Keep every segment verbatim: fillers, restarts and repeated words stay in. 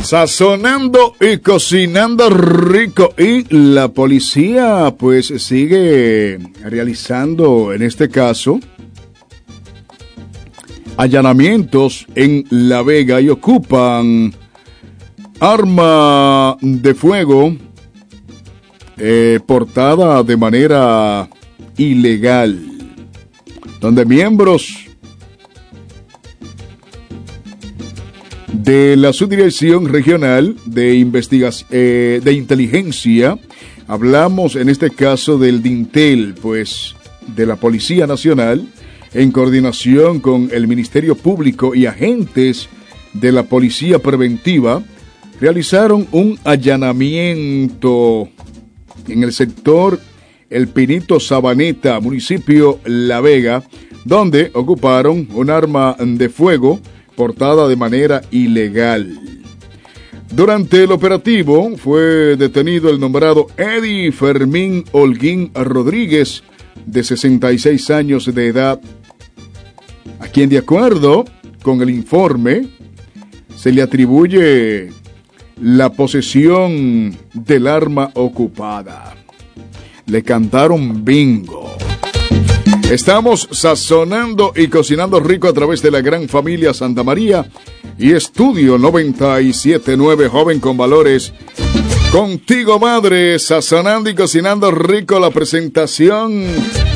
Sazonando y cocinando rico. Y la policía pues sigue realizando, en este caso, allanamientos en La Vega y ocupan arma de fuego eh, portada de manera ilegal, donde miembros de la Subdirección Regional de Investigación eh, de Inteligencia, hablamos en este caso del DINTEL, pues de la Policía Nacional, en coordinación con el Ministerio Público y agentes de la Policía Preventiva, realizaron un allanamiento en el sector El Pinito Sabaneta, municipio La Vega, donde ocuparon un arma de fuego portada de manera ilegal. Durante el operativo fue detenido el nombrado Eddie Fermín Holguín Rodríguez, de sesenta y seis años de edad, a quien, de acuerdo con el informe, se le atribuye la posesión del arma ocupada. Le cantaron bingo. Estamos sazonando y cocinando rico a través de la gran familia Santa María y Estudio noventa y siete punto nueve, joven con valores. Contigo, madre, sazonando y cocinando rico, la presentación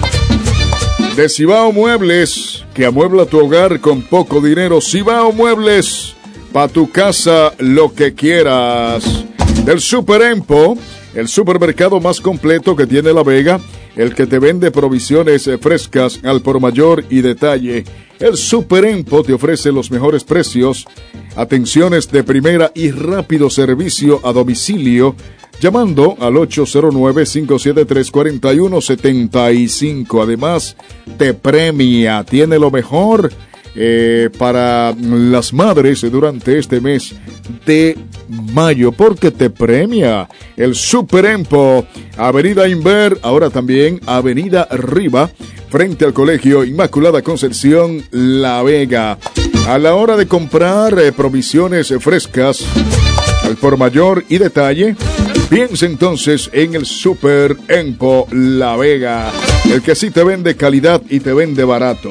de Cibao Muebles, que amuebla tu hogar con poco dinero. Cibao Muebles, pa' tu casa lo que quieras. Del Super Empo, el supermercado más completo que tiene La Vega, el que te vende provisiones frescas al por mayor y detalle. El Super Empo te ofrece los mejores precios, atenciones de primera y rápido servicio a domicilio, llamando al ocho cero nueve, cinco siete tres, cuatro uno siete cinco. Además, te premia, tiene lo mejor eh, para las madres durante este mes de mayo, porque te premia el Super Empo, Avenida Inver, ahora también Avenida Riva, frente al Colegio Inmaculada Concepción, La Vega. A la hora de comprar eh, provisiones frescas al por mayor y detalle, piensa entonces en el Super Empo La Vega, el que sí te vende calidad y te vende barato.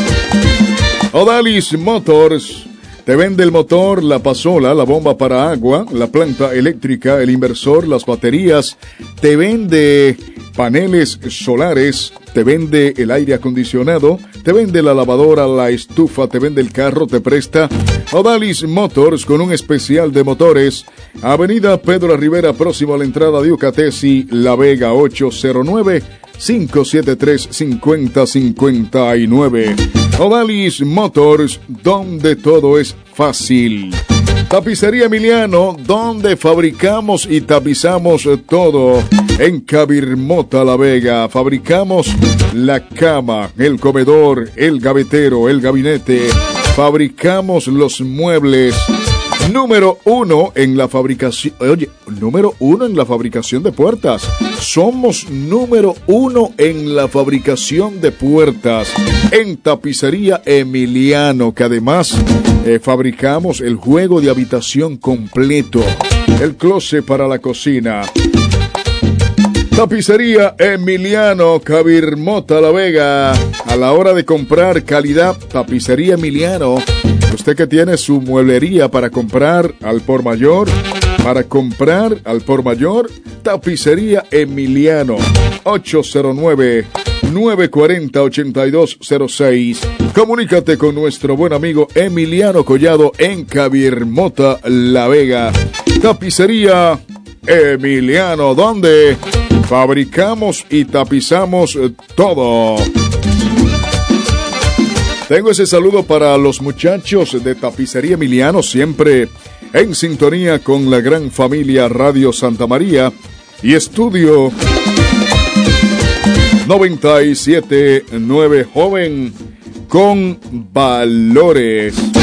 Odalis Motors te vende el motor, la pasola, la bomba para agua, la planta eléctrica, el inversor, las baterías. Te vende paneles solares, te vende el aire acondicionado, te vende la lavadora, la estufa, te vende el carro, te presta. Odalis Motors, con un especial de motores. Avenida Pedro Rivera, próximo a la entrada de Ucatesi, La Vega, ocho cero nueve, cinco siete tres, cinco cero cinco nueve. Odalis Motors, donde todo es fácil. Tapicería Emiliano, donde fabricamos y tapizamos todo. En Cabirmota, La Vega, fabricamos la cama, el comedor, el gavetero, el gabinete. Fabricamos los muebles. Número uno en la fabricación, oye, número uno en la fabricación de puertas. Somos número uno en la fabricación de puertas. En Tapicería Emiliano, que además eh, fabricamos el juego de habitación completo, el closet para la cocina. Tapicería Emiliano, Cabirmota, La Vega. A la hora de comprar calidad, Tapicería Emiliano. Usted que tiene su mueblería para comprar al por mayor, para comprar al por mayor, Tapicería Emiliano, ocho cero nueve, nueve cuatro cero, ocho dos cero seis. Comunícate con nuestro buen amigo Emiliano Collado en Cabirmota, La Vega. Tapicería Emiliano, donde fabricamos y tapizamos todo. Tengo ese saludo para los muchachos de Tapicería Emiliano, siempre en sintonía con la gran familia Radio Santa María y Estudio noventa y siete punto nueve, joven con valores.